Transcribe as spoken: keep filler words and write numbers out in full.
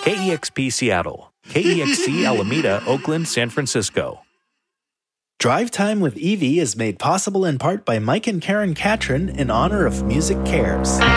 K E X P Seattle, K E X C Alameda, Oakland, San Francisco. Drive Time with Evie is made possible in part by Mike and Karen Catron in honor of Music Cares.